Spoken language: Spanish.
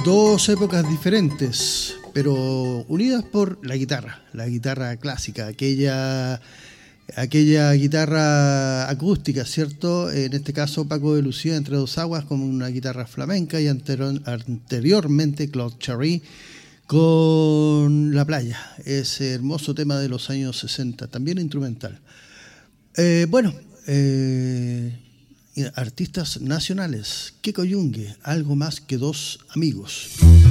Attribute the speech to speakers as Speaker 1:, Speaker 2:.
Speaker 1: Dos épocas diferentes, pero unidas por la guitarra clásica, aquella guitarra acústica, ¿cierto? En este caso Paco de Lucía, Entre dos aguas, con una guitarra flamenca, y anteriormente Claude Charry con La playa, ese hermoso tema de los años 60, también instrumental. Artistas nacionales, Keko Yungue, Algo más que dos amigos.